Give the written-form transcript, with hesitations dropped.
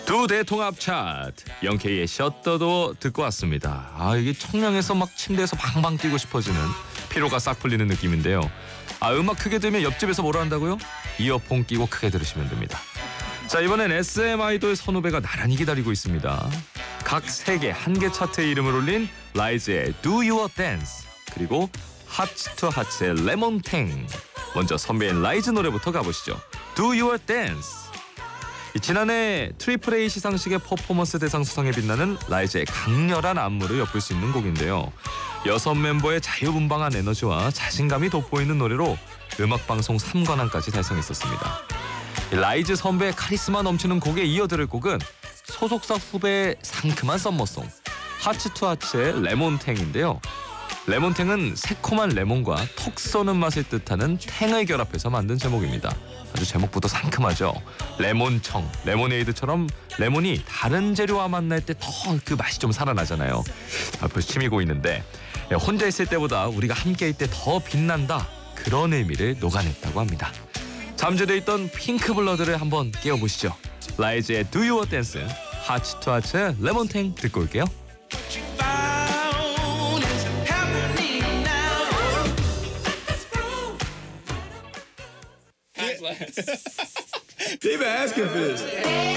두 대통합 차트 영케이의 셔터도 듣고 왔습니다. 이게 청량해서 막 침대에서 방방 뛰고 싶어지는 피로가 싹 풀리는 느낌인데요. 음악 크게 들으면 옆집에서 뭐라 한다고요? 이어폰 끼고 크게 들으시면 됩니다. 자, 이번엔 SM 아이돌 선후배가 나란히 기다리고 있습니다. 각 세계 한 개 차트에 이름을 올린 라이즈의 Do Your Dance, 그리고 하츠 투 하츠의 레몬탱. 먼저 선배인 라이즈 노래부터 가보시죠. Do Your Dance. 지난해 트리플 A 시상식의 퍼포먼스 대상 수상에 빛나는 라이즈의 강렬한 안무를 엿볼 수 있는 곡인데요. 6 멤버의 자유분방한 에너지와 자신감이 돋보이는 노래로 음악방송 3관왕까지 달성했었습니다. 라이즈 선배의 카리스마 넘치는 곡에 이어들을 곡은 소속사 후배의 상큼한 썸머송 하츠 투 하츠의 레몬탱인데요. 레몬탱은 새콤한 레몬과 톡 쏘는 맛을 뜻하는 탱을 결합해서 만든 제목입니다. 아주 제목부터 상큼하죠. 레몬청, 레모네이드처럼 레몬이 다른 재료와 만날 때 더 그 맛이 좀 살아나잖아요. 벌써 침이 고이는데 혼자 있을 때보다 우리가 함께 있을 때 더 빛난다, 그런 의미를 녹아냈다고 합니다. 잠재돼 있던 핑크블러드를 한번 깨워보시죠. 라이즈의 Do Your Dance, 하츠 투 하츠 레몬탱 듣고 올게요. They've been asking for this.